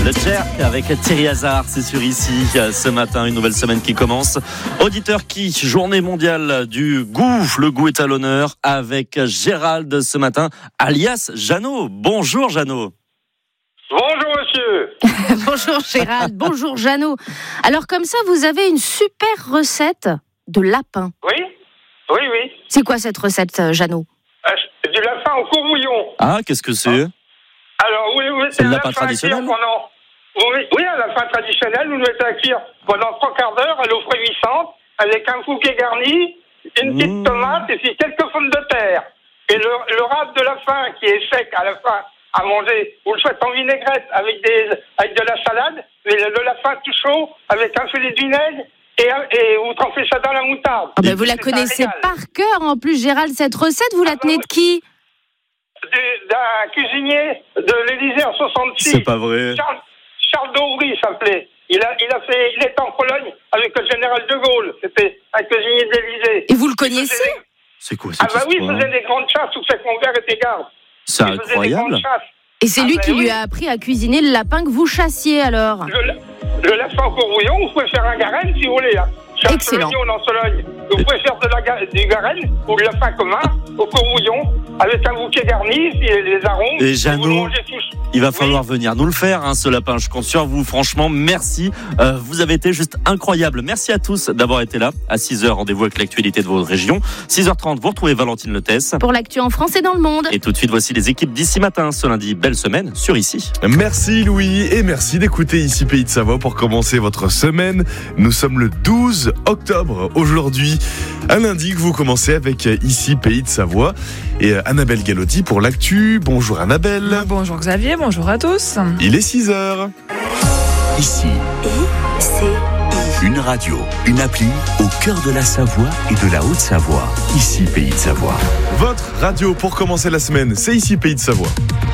Le Jerk avec Thierry Hazard, c'est sur ici. Ce matin, une nouvelle semaine qui commence. Auditeur qui, journée mondiale du goût. Le goût est à l'honneur avec Gérald ce matin, alias Jeannot. Bonjour Jeannot. Bonjour monsieur. Bonjour Gérald, bonjour Jeannot. Alors comme ça, vous avez une super recette de lapin. Oui. C'est quoi cette recette, Jeannot? Du lapin au courbouillon. Ah, qu'est-ce que c'est? Alors, vous mettez le un lapin traditionnel Oui, un lapin traditionnel, vous le mettez à cuire pendant 3 quarts d'heure à l'eau frémissante, avec un fouquet garni, une petite tomate et puis quelques pommes de terre. Et le râpe de lapin qui est sec à la fin à manger, vous le faites en vinaigrette avec de la salade, mais le lapin tout chaud avec un filet de vinaigre et vous trempez ça dans la moutarde. Ah ben vous la connaissez par cœur en plus, Gérald, cette recette, vous la tenez de qui? D'un cuisinier de l'Élysée en 66. C'est pas vrai. Charles d'Aubry s'appelait. Il était en Pologne avec le général de Gaulle. C'était un cuisinier de l'Élysée. Et vous le connaissez? C'est quoi Ah bah oui, il faisait des grandes chasses où c'est que mon père était garde. C'est incroyable. Et c'est lui qui lui a appris à cuisiner le lapin que vous chassiez alors? Le lapin au courbouillon, vous pouvez faire un garenne si vous voulez. Hein. Excellent. En Sologne. Vous pouvez faire du garenne ou le lapin commun au courbouillon avec un bouquet garni, les arômes. Et Jeannot, il va falloir venir nous le faire, ce lapin. Je compte sur vous, franchement, merci. Vous avez été juste incroyable. Merci à tous d'avoir été là. À 6h, rendez-vous avec l'actualité de votre région. 6h30, vous retrouvez Valentine Letès. Pour l'actu en France et dans le monde. Et tout de suite, voici les équipes d'ici matin. Ce lundi, belle semaine sur Ici. Merci Louis et merci d'écouter Ici Pays de Savoie pour commencer votre semaine. Nous sommes le 12 octobre aujourd'hui. Un lundi que vous commencez avec Ici Pays de Savoie. Et Annabelle Galotti pour l'actu. Bonjour Annabelle. Bonjour Xavier, bonjour à tous. Il est 6h. Ici, une radio, une appli au cœur de la Savoie et de la Haute-Savoie. Ici Pays de Savoie. Votre radio pour commencer la semaine, c'est Ici Pays de Savoie.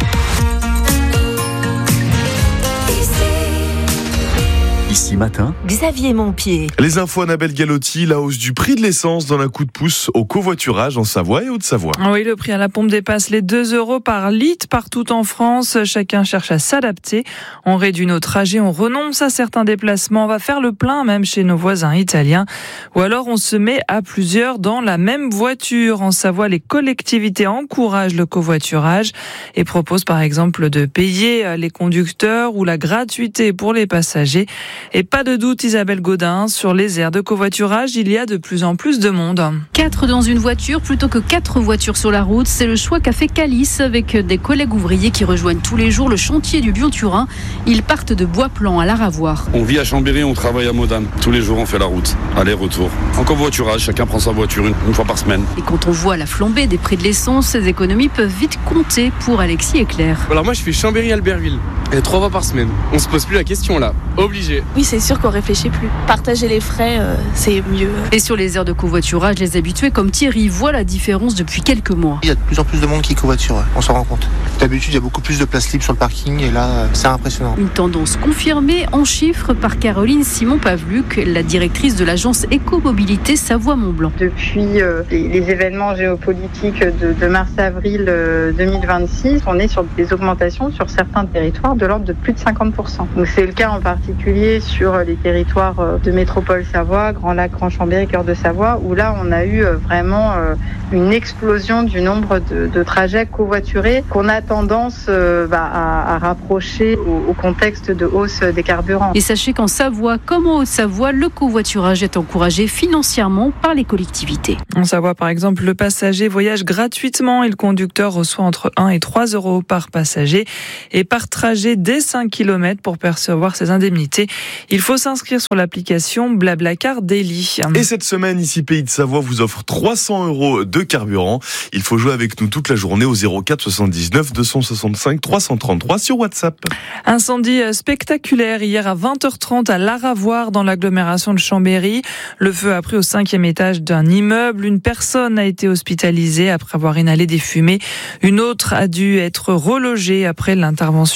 Ici matin, Xavier Montpied. Les infos Annabelle Galotti, la hausse du prix de l'essence donne un coup de pouce au covoiturage en Savoie et Haute-Savoie. Oui, le prix à la pompe dépasse les 2 € par litre partout en France. Chacun cherche à s'adapter. On réduit nos trajets, on renonce à certains déplacements, on va faire le plein même chez nos voisins italiens. Ou alors on se met à plusieurs dans la même voiture. En Savoie, les collectivités encouragent le covoiturage et proposent par exemple de payer les conducteurs ou la gratuité pour les passagers. Et pas de doute, Isabelle Gaudin, sur les aires de covoiturage, il y a de plus en plus de monde. 4 dans une voiture plutôt que 4 voitures sur la route, c'est le choix qu'a fait Calice avec des collègues ouvriers qui rejoignent tous les jours le chantier du Lyon-Turin. Ils partent de Bois-Plan à Laravoir. On vit à Chambéry, on travaille à Modane. Tous les jours, on fait la route, aller-retour. En covoiturage, chacun prend sa voiture une fois par semaine. Et quand on voit la flambée des prix de l'essence, ces économies peuvent vite compter pour Alexis et Claire. Alors moi, je fais Chambéry-Albertville, et 3 fois par semaine. On se pose plus la question là, obligé. Oui, c'est sûr qu'on réfléchit plus. Partager les frais, c'est mieux. Et sur les aires de covoiturage, les habitués comme Thierry voient la différence depuis quelques mois. Il y a de plus en plus de monde qui covoiture, on s'en rend compte. D'habitude, il y a beaucoup plus de place libre sur le parking et là, c'est impressionnant. Une tendance confirmée en chiffres par Caroline Simon-Pavluc, la directrice de l'agence Écomobilité Savoie-Mont-Blanc. Depuis les événements géopolitiques de mars-avril 2026, on est sur des augmentations sur certains territoires de l'ordre de plus de 50%. Donc c'est le cas en particulier sur les territoires de métropole Savoie, Grand Lac, Grand Chambéry, Cœur de Savoie, où là on a eu vraiment une explosion du nombre de trajets covoiturés qu'on a tendance à rapprocher au contexte de hausse des carburants. Et sachez qu'en Savoie, comme en Haute-Savoie, le covoiturage est encouragé financièrement par les collectivités. En Savoie, par exemple, le passager voyage gratuitement et le conducteur reçoit entre 1 et 3 € par passager et par trajet dès 5 km pour percevoir ses indemnités. Il faut s'inscrire sur l'application Blablacar Daily. Et cette semaine, Ici Pays de Savoie vous offre 300 € de carburant. Il faut jouer avec nous toute la journée au 04 79 265 333 sur WhatsApp. Incendie spectaculaire hier à 20h30 à Laravoir dans l'agglomération de Chambéry. Le feu a pris au 5e étage d'un immeuble. Une personne a été hospitalisée après avoir inhalé des fumées. Une autre a dû être relogée après l'intervention des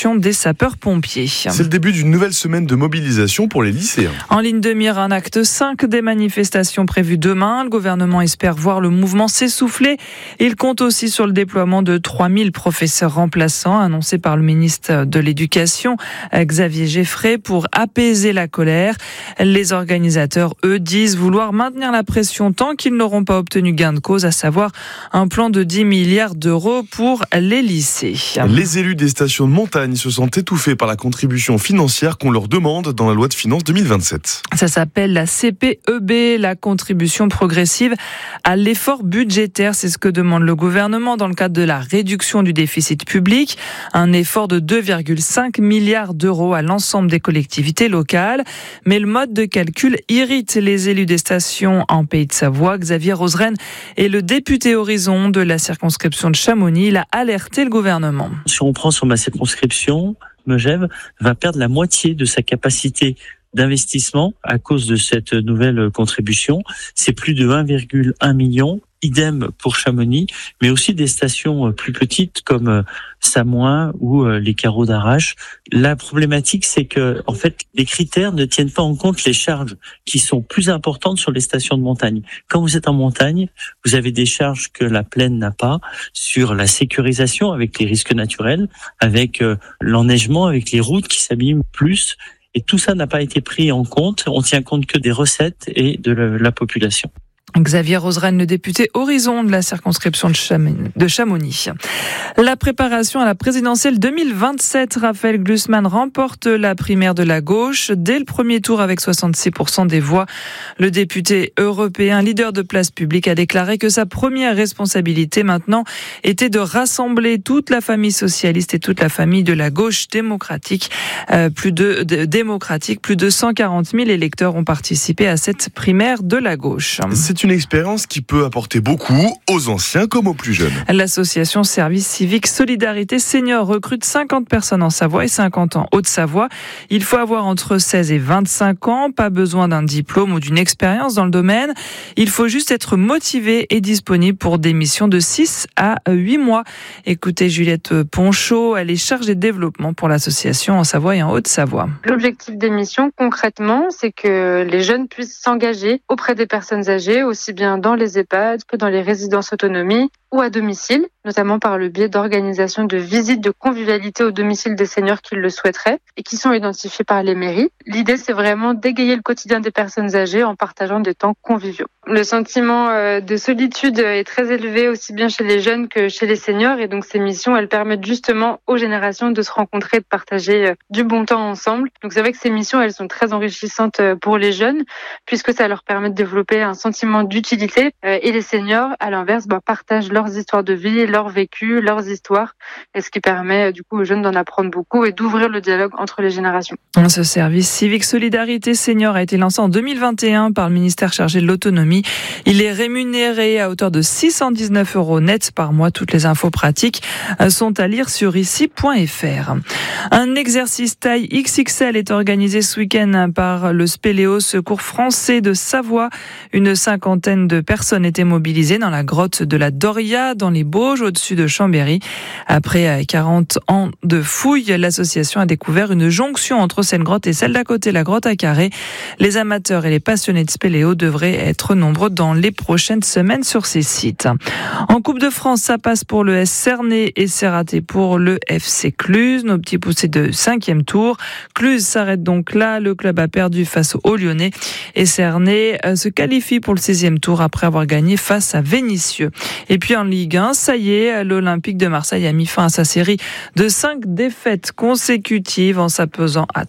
sapeurs-pompiers. C'est le début d'une nouvelle semaine de mobilisation pour les lycéens. En ligne de mire, un acte 5 des manifestations prévues demain. Le gouvernement espère voir le mouvement s'essouffler. Il compte aussi sur le déploiement de 3000 professeurs remplaçants, annoncé par le ministre de l'Éducation, Xavier Geffray, pour apaiser la colère. Les organisateurs, eux, disent vouloir maintenir la pression tant qu'ils n'auront pas obtenu gain de cause, à savoir un plan de 10 milliards d'euros pour les lycées. Les élus des stations de montagne se sentent étouffés par la contribution financière qu'on leur demande dans la loi de finances 2027. Ça s'appelle la CPEB, la contribution progressive à l'effort budgétaire. C'est ce que demande le gouvernement dans le cadre de la réduction du déficit public. Un effort de 2,5 milliards d'euros à l'ensemble des collectivités locales. Mais le mode de calcul irrite les élus des stations en Pays de Savoie. Xavier Roseraine est le député Horizon de la circonscription de Chamonix. Il a alerté le gouvernement. Si on prend sur ma circonscription, Megève va perdre la moitié de sa capacité d'investissement à cause de cette nouvelle contribution. C'est plus de 1,1 million. Idem pour Chamonix, mais aussi des stations plus petites comme Samoin ou les Carreaux d'Arrache. La problématique, c'est que, en fait, les critères ne tiennent pas en compte les charges qui sont plus importantes sur les stations de montagne. Quand vous êtes en montagne, vous avez des charges que la plaine n'a pas sur la sécurisation avec les risques naturels, avec l'enneigement, avec les routes qui s'abîment plus. Et tout ça n'a pas été pris en compte. On tient compte que des recettes et de la population. Xavier Roseraine, le député Horizon de la circonscription de Chamonix. La préparation à la présidentielle 2027, Raphaël Glucksmann remporte la primaire de la gauche dès le premier tour avec 66% des voix. Le député européen, leader de Place Publique, a déclaré que sa première responsabilité maintenant était de rassembler toute la famille socialiste et toute la famille de la gauche démocratique. Plus de 140 000 électeurs ont participé à cette primaire de la gauche. C'est une expérience qui peut apporter beaucoup aux anciens comme aux plus jeunes. L'association Service Civique Solidarité Senior recrute 50 personnes en Savoie et 50 en Haute-Savoie. Il faut avoir entre 16 et 25 ans, pas besoin d'un diplôme ou d'une expérience dans le domaine. Il faut juste être motivé et disponible pour des missions de 6 à 8 mois. Écoutez Juliette Ponchot, elle est chargée de développement pour l'association en Savoie et en Haute-Savoie. L'objectif des missions, concrètement, c'est que les jeunes puissent s'engager auprès des personnes âgées, aussi bien dans les EHPAD que dans les résidences autonomie ou à domicile, notamment par le biais d'organisation de visites de convivialité au domicile des seniors qui le souhaiteraient et qui sont identifiés par les mairies. L'idée, c'est vraiment d'égayer le quotidien des personnes âgées en partageant des temps conviviaux. Le sentiment de solitude est très élevé aussi bien chez les jeunes que chez les seniors et donc ces missions, elles permettent justement aux générations de se rencontrer, de partager du bon temps ensemble. Donc c'est vrai que ces missions, elles sont très enrichissantes pour les jeunes puisque ça leur permet de développer un sentiment d'utilité et les seniors, à l'inverse, partagent leurs histoires de vie, leur vécu, leurs histoires, et ce qui permet du coup aux jeunes d'en apprendre beaucoup et d'ouvrir le dialogue entre les générations. Ce service civique Solidarité Senior a été lancé en 2021 par le ministère chargé de l'autonomie. Il est rémunéré à hauteur de 619 € net par mois. Toutes les infos pratiques sont à lire sur ici.fr. Un exercice taille XXL est organisé ce week-end par le Spéléo Secours français de Savoie. Une cinquantaine de personnes étaient mobilisées dans la grotte de la Doria, dans les Bauges, au-dessus de Chambéry. Après 40 ans de fouilles, l'association a découvert une jonction entre cette grotte et celle d'à côté, la grotte à Carré. Les amateurs et les passionnés de spéléo devraient être nombreux dans les prochaines semaines sur ces sites. En Coupe de France, ça passe pour le S Cernay et c'est raté pour le FC Cluse. Nos petits poussés de 5e tour. Cluse s'arrête donc là. Le club a perdu face aux Lyonnais et Cernay se qualifie pour le 16e tour après avoir gagné face à Vénissieux. Et puis en Ligue 1, ça y est, l'Olympique de Marseille a mis fin à sa série de 5 défaites consécutives en s'imposant à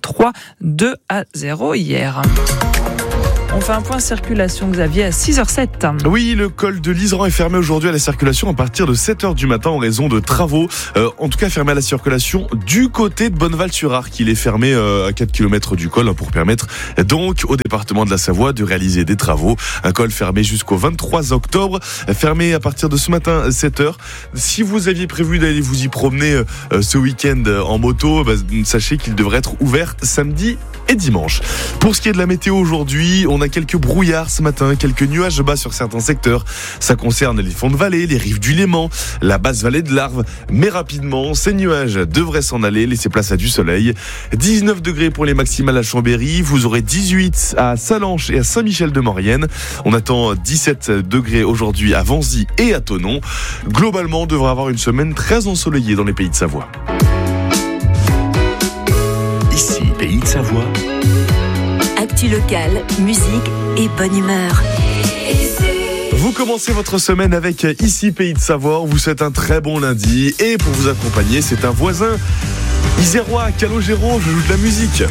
3-2-0 hier. On fait un point circulation, Xavier, à 6h07. Oui, le col de l'Iseran est fermé aujourd'hui à la circulation à partir de 7h du matin en raison de travaux. En tout cas, fermé à la circulation du côté de Bonneval-sur-Arc. Il est fermé à 4 km du col pour permettre donc au département de la Savoie de réaliser des travaux. Un col fermé jusqu'au 23 octobre, fermé à partir de ce matin 7h. Si vous aviez prévu d'aller vous y promener ce week-end en moto, sachez qu'il devrait être ouvert samedi et dimanche. Pour ce qui est de la météo aujourd'hui, on a quelques brouillards ce matin, quelques nuages bas sur certains secteurs. Ça concerne les fonds de vallée, les rives du Léman, la basse vallée de l'Arve. Mais rapidement, ces nuages devraient s'en aller, laisser place à du soleil. 19 degrés pour les maximales à Chambéry. Vous aurez 18 à Sallanches et à Saint-Michel-de-Maurienne. On attend 17 degrés aujourd'hui à Vanzy et à Thonon. Globalement, on devrait avoir une semaine très ensoleillée dans les Pays de Savoie. Ici, Pays de Savoie. Actu locale, musique et bonne humeur. Vous commencez votre semaine avec Ici Pays de Savoie. On vous souhaite un très bon lundi. Et pour vous accompagner, c'est un voisin isérois, Calogero. Je joue de la musique.